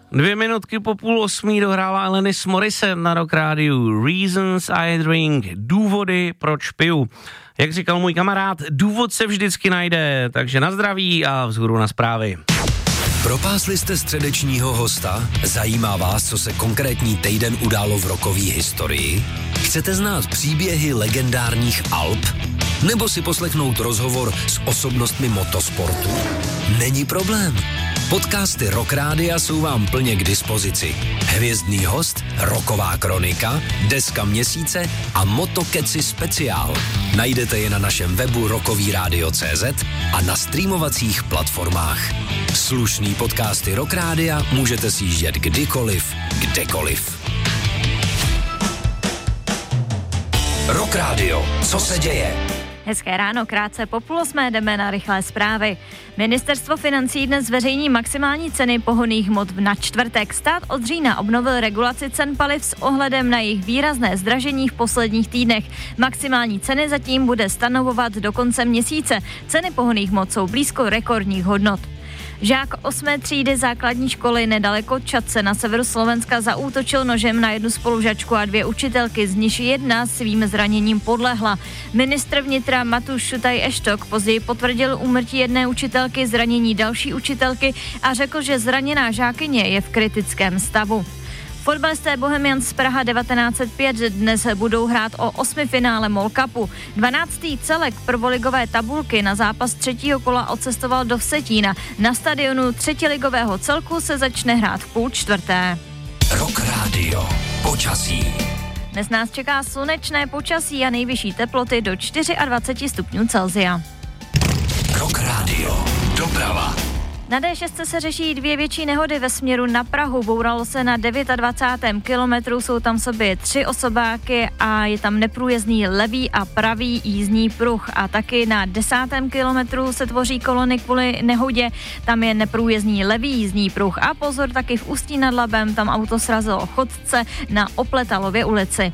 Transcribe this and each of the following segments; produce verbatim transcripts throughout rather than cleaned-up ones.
Dvě minutky po půl osmí dohrála Alanis Morissette na Rock Rádiu Reasons I Drink, důvody, proč piju. Jak říkal můj kamarád, důvod se vždycky najde, takže na zdraví a vzhůru na zprávy. Propásli jste středečního hosta? Zajímá vás, co se konkrétní týden událo v rockové historii? Chcete znát příběhy legendárních Alp? Nebo si poslechnout rozhovor s osobnostmi motosportu? Není problém. Podcasty Rock Rádia jsou vám plně k dispozici. Hvězdný host, rocková kronika, deska měsíce a Motokeci speciál. Najdete je na našem webu rockový rádio tečka cé zet a na streamovacích platformách. Slušný podcasty Rock Rádia můžete sjíždět kdykoliv, kdekoliv. Rock Radio, co se děje? Hezké ráno, krátce po půl osmé jdeme na rychlé zprávy. Ministerstvo financí dnes zveřejní maximální ceny pohonných hmot na čtvrtek. Stát od října obnovil regulaci cen paliv s ohledem na jejich výrazné zdražení v posledních týdnech. Maximální ceny zatím bude stanovovat do konce měsíce. Ceny pohonných hmot jsou blízko rekordních hodnot. Žák osmé třídy základní školy nedaleko Čadce na severu Slovenska zaútočil nožem na jednu spolužačku a dvě učitelky, z níž jedna svým zraněním podlehla. Ministr vnitra Matuš Šutaj Eštok později potvrdil úmrtí jedné učitelky, zranění další učitelky a řekl, že zraněná žákyně je v kritickém stavu. Fotbalisté Bohemians z Praha devatenáct set pět dnes budou hrát o osmifinále MOL Cupu. dvanáctý celek prvoligové tabulky na zápas třetího kola odcestoval do Vsetína. Na stadionu třetiligového celku se začne hrát v půl čtvrté. Rock Radio. Počasí. Dnes nás čeká slunečné počasí a nejvyšší teploty do dvacet čtyři stupňů Celsia. Rock Radio. Doprava. Na dé šest se řeší dvě větší nehody ve směru na Prahu. Bouralo se na dvacátém devátém kilometru, jsou tam v sobě tři osobáky a je tam neprůjezdný levý a pravý jízdní pruh. A taky na desátém kilometru se tvoří kolony kvůli nehodě, tam je neprůjezdný levý jízdní pruh. A pozor, taky v Ústí nad Labem, tam auto srazilo chodce na Opletalově ulici.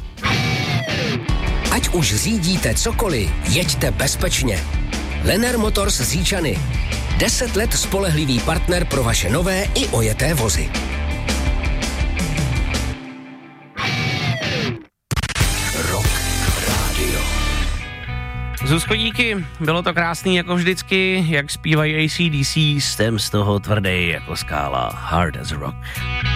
Ať už řídíte cokoliv, jeďte bezpečně. Lenner Motors z Říčany. Deset let spolehlivý partner pro vaše nové i ojeté vozy. Rock Radio. Zuzko, díky, bylo to krásný jako vždycky, jak zpívají A C D C, jsem z toho tvrdý jako skála, hard as rock.